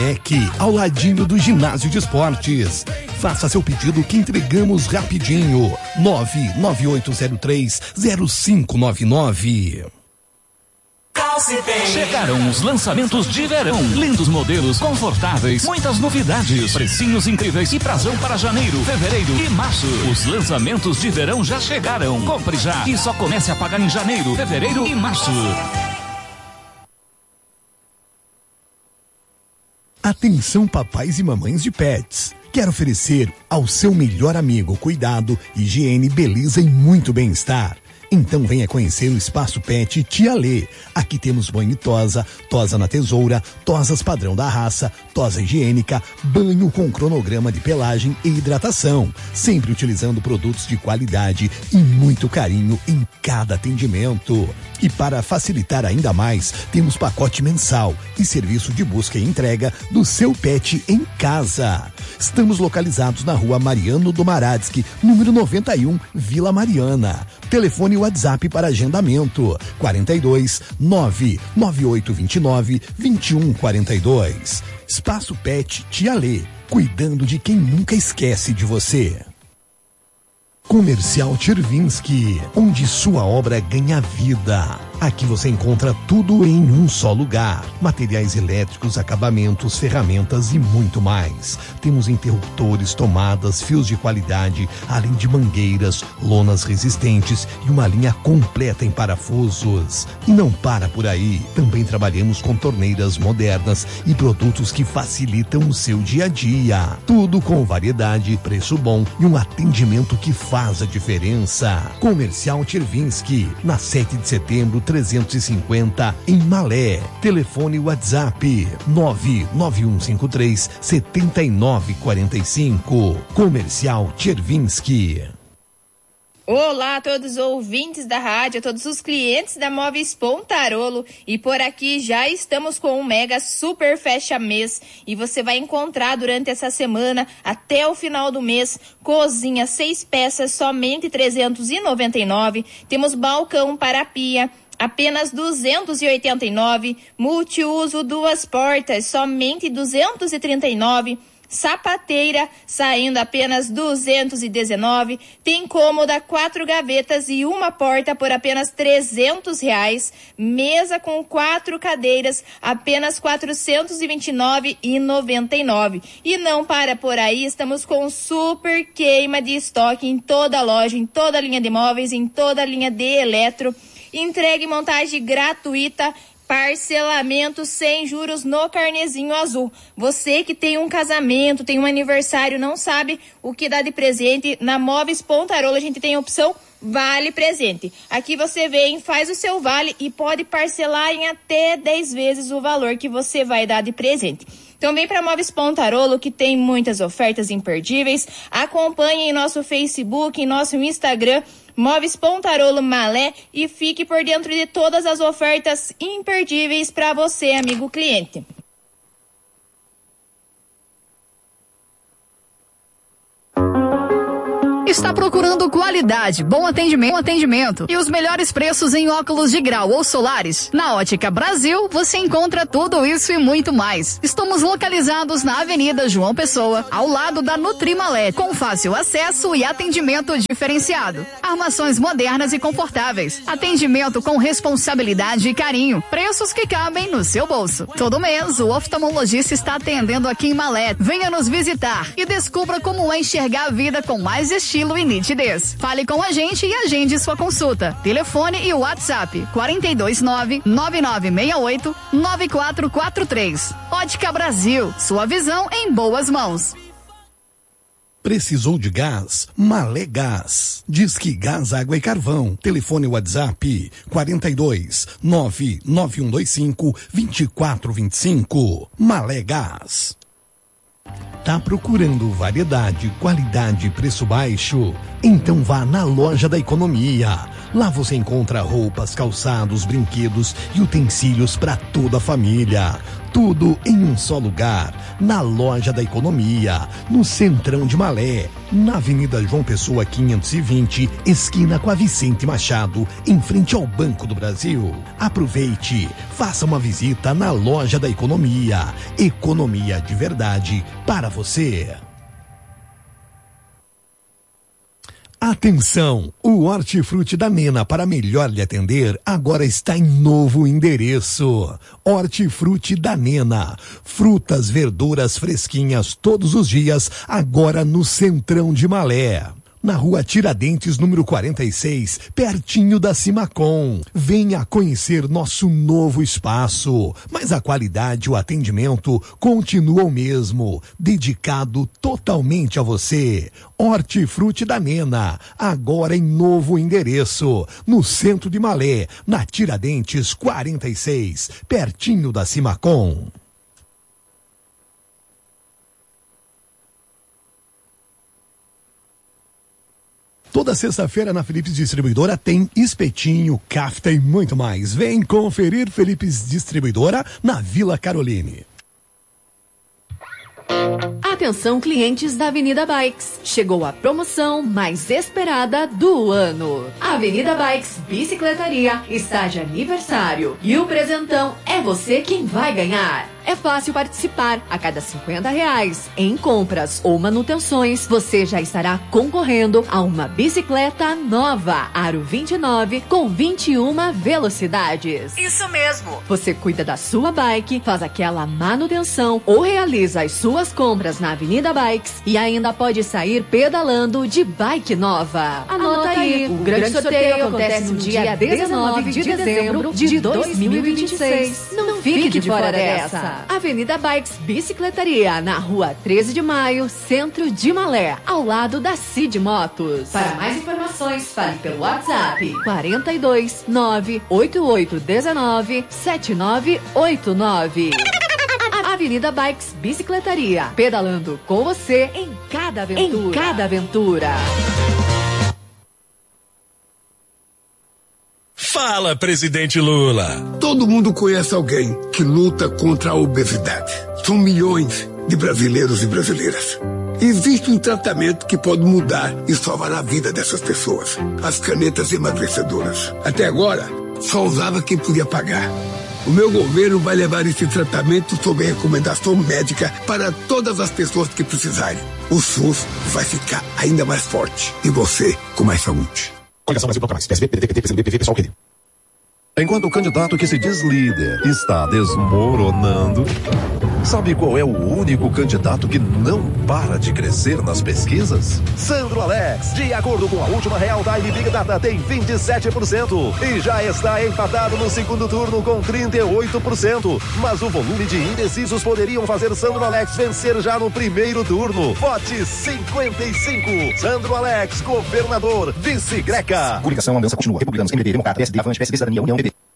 Uniplac, ao ladinho do ginásio de esportes. Faça seu pedido que entregamos rapidinho. 99803-0599. Chegaram os lançamentos de verão. Lindos modelos, confortáveis, muitas novidades, precinhos incríveis e prazão para janeiro, fevereiro e março. Os lançamentos de verão já chegaram. Compre já e só comece a pagar em janeiro, fevereiro e março. Atenção, papais e mamães de pets. Quer oferecer ao seu melhor amigo cuidado, higiene, beleza e muito bem-estar. Então venha conhecer o Espaço Pet Tia Lê. Aqui temos banho e tosa na tesoura, tosas padrão da raça, tosa higiênica, banho com cronograma de pelagem e hidratação. Sempre utilizando produtos de qualidade e muito carinho em cada atendimento. E para facilitar ainda mais, temos pacote mensal e serviço de busca e entrega do seu pet em casa. Estamos localizados na rua Mariano Domaradsky, número 91, Vila Mariana. Telefone e WhatsApp para agendamento: 42 99829 2142. Espaço Pet Tia Lê, cuidando de quem nunca esquece de você. Comercial Chervinsky, onde sua obra ganha vida. Aqui você encontra tudo em um só lugar. Materiais elétricos, acabamentos, ferramentas e muito mais. Temos interruptores, tomadas, fios de qualidade, além de mangueiras, lonas resistentes e uma linha completa em parafusos. E não para por aí. Também trabalhamos com torneiras modernas e produtos que facilitam o seu dia a dia. Tudo com variedade, preço bom e um atendimento que faz a diferença. Comercial Chervinsky, na 7 de setembro, 350 em Malé. Telefone WhatsApp 99153-7945. Comercial Chervinsky. Olá a todos os ouvintes da rádio, a todos os clientes da Móveis Pontarolo, e por aqui já estamos com um mega super fecha mês e você vai encontrar durante essa semana até o final do mês cozinha 6 peças somente 399, temos balcão para pia apenas 289, multiuso 2 portas somente 239, sapateira saindo apenas 219, tem cômoda 4 gavetas e uma porta por apenas R$300, mesa com 4 cadeiras apenas R$429,99. E não para por aí, estamos com super queima de estoque em toda a loja, em toda a linha de móveis, em toda a linha de eletro. Entrega e montagem gratuita, parcelamento sem juros no carnezinho azul. Você que tem um casamento, tem um aniversário, não sabe o que dá de presente, na Móveis Pontarolo a gente tem a opção Vale Presente. Aqui você vem, faz o seu vale e pode parcelar em até 10 vezes o valor que você vai dar de presente. Então vem para Móveis Pontarolo, que tem muitas ofertas imperdíveis. Acompanhe em nosso Facebook, em nosso Instagram, Móveis Pontarolo Malé, e fique por dentro de todas as ofertas imperdíveis para você, amigo cliente. Está procurando qualidade, bom atendimento e os melhores preços em óculos de grau ou solares? Na Ótica Brasil, você encontra tudo isso e muito mais. Estamos localizados na Avenida João Pessoa, ao lado da Nutrimalé, com fácil acesso e atendimento diferenciado. Armações modernas e confortáveis. Atendimento com responsabilidade e carinho. Preços que cabem no seu bolso. Todo mês, o oftalmologista está atendendo aqui em Malé. Venha nos visitar e descubra como é enxergar a vida com mais estilo e nitidez. Fale com a gente e agende sua consulta. Telefone e WhatsApp 429-9968-9443. Ótica Brasil, sua visão em boas mãos. Precisou de gás? Malé Gás. Disque Gás, Água e Carvão. Telefone WhatsApp 42-9125-2425. Malé Gás. Tá procurando variedade, qualidade e preço baixo? Então vá na Loja da Economia. Lá você encontra roupas, calçados, brinquedos e utensílios para toda a família. Tudo em um só lugar, na Loja da Economia, no Centrão de Malé, na Avenida João Pessoa 520, esquina com a Vicente Machado, em frente ao Banco do Brasil. Aproveite, faça uma visita na Loja da Economia. Economia de verdade para você. Atenção! O Hortifruti da Nena, para melhor lhe atender, agora está em novo endereço. Hortifruti da Nena. Frutas, verduras fresquinhas todos os dias, agora no Centrão de Malé. Na Rua Tiradentes, número 46, pertinho da Cimacom. Venha conhecer nosso novo espaço. Mas a qualidade e o atendimento continuam o mesmo. Dedicado totalmente a você. Hortifruti da Nena, agora em novo endereço. No centro de Malé, na Tiradentes 46, pertinho da Cimacom. Toda sexta-feira na Philips Distribuidora tem espetinho, kafta e muito mais. Vem conferir Philips Distribuidora na Vila Caroline. Atenção, clientes da Avenida Bikes. Chegou a promoção mais esperada do ano. A Avenida Bikes Bicicletaria está de aniversário. E o presentão é você quem vai ganhar. É fácil participar. A cada R$50 em compras ou manutenções, você já estará concorrendo a uma bicicleta nova, Aro 29, com 21 velocidades. Isso mesmo! Você cuida da sua bike, faz aquela manutenção ou realiza as suas compras na Avenida Bikes e ainda pode sair pedalando de bike nova. Anota aí, o grande sorteio acontece no dia 19 de dezembro de 2026. Não fique de fora dessa! Avenida Bikes Bicicletaria, na Rua 13 de Maio, centro de Malé, ao lado da Cid Motos. Para mais informações, fale pelo WhatsApp 42 98819 7989. Avenida Bikes Bicicletaria, pedalando com você em cada aventura. Fala, presidente Lula! Todo mundo conhece alguém que luta contra a obesidade. São milhões de brasileiros e brasileiras. Existe um tratamento que pode mudar e salvar a vida dessas pessoas. As canetas emagrecedoras. Até agora, só usava quem podia pagar. O meu governo vai levar esse tratamento sob recomendação médica para todas as pessoas que precisarem. O SUS vai ficar ainda mais forte e você com mais saúde. Coligação Brasil Proclamais, PSB, PDT, PCdoB, PV, PSOL, PD. Enquanto o candidato que se diz líder está desmoronando, sabe qual é o único candidato que não para de crescer nas pesquisas? Sandro Alex, de acordo com a última Real Time Big Data, tem 27% e já está empatado no segundo turno com 38%. Mas o volume de indecisos poderiam fazer Sandro Alex vencer já no primeiro turno. Vote 55. Sandro Alex, governador, vice-greca. Coligação Aliança continua. Republicanos, MDB, Democrata, PSD, Avante, PSB, Cidadania, União, MDB.